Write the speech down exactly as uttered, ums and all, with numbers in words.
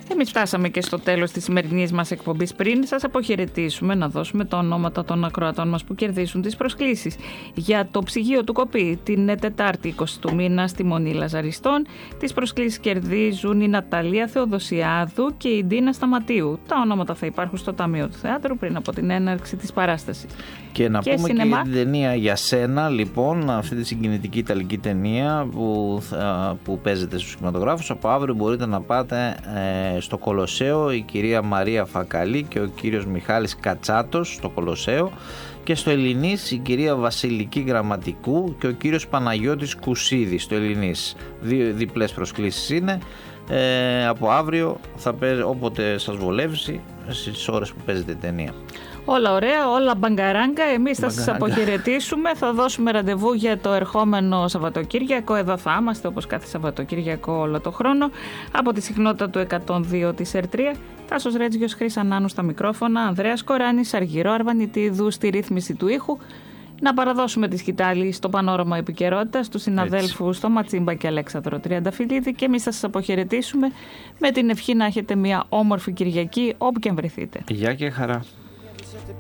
Εμείς φτάσαμε και στο τέλος της σημερινής μας εκπομπής. Πριν σας αποχαιρετήσουμε, να δώσουμε τα ονόματα των ακροατών μας που κερδίζουν τις προσκλήσεις για το ψυγείο του Κοπή την Τετάρτη είκοσι του μήνα στη Μονή Λαζαριστών. Τις προσκλήσεις κερδίζουν η Ναταλία Θεοδοσιάδου και η Ντίνα Σταματίου. Τα ονόματα θα υπάρχουν στο Ταμείο του Θεάτρου πριν από την έναρξη της παράστασης. Και να και πούμε σινεμά. και την ταινία «Για σένα», λοιπόν, αυτή τη συγκινητική ιταλική ταινία που, θα, που παίζεται στους κινηματογράφους. Από αύριο μπορείτε να πάτε ε, στο Κολοσσέο, η κυρία Μαρία Φακαλή και ο κύριος Μιχάλης Κατσάτος στο Κολοσσέο, και στο Ελληνής η κυρία Βασιλική Γραμματικού και ο κύριος Παναγιώτης Κουσίδης στο Ελληνής. Δύο διπλές προσκλήσεις είναι. Ε, από αύριο θα παίζει όποτε σας βολεύσει στις ώρες που παίζεται η ταινία. Όλα ωραία, όλα μπαγκαράγκα. Εμείς θα σας αποχαιρετήσουμε. Θα δώσουμε ραντεβού για το ερχόμενο Σαββατοκύριακο. Εδώ θα είμαστε όπως κάθε Σαββατοκύριακο όλο το χρόνο. Από τη συχνότητα του εκατόν δύο της Ερ τρία. Τάσος Ρέτζιος, Χρύς Ανάνου στα μικρόφωνα. Ανδρέας Κοράνης, Αργυρό Αρβανιτίδου στη ρύθμιση του ήχου. Να παραδώσουμε τη σκητάλη στο πανόραμα επικαιρότητα στους συναδέλφους στο Ματσίμπα και Αλέξανδρο Τριανταφυλλίδη, και εμείς θα σας αποχαιρετήσουμε με την ευχή να έχετε μια όμορφη Κυριακή όπου και αν βρεθείτε. Γεια και χαρά.